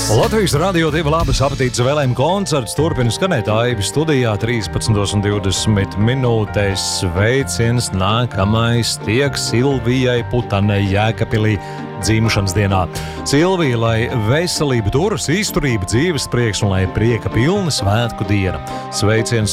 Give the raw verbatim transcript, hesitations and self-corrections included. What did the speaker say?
Latvijas radio divi labas apetītes vēlējuma koncerts turpina skanēt Aibas studijā trīspadsmit divdesmit minūtēs. Sveiciens nākamais tiek Silvijai Putanei Jēkabpilī dzimšanas dienā. Silvija, lai veselība turas, izturība, dzīves prieks un lai prieka pilna svētku diena. Sveiciens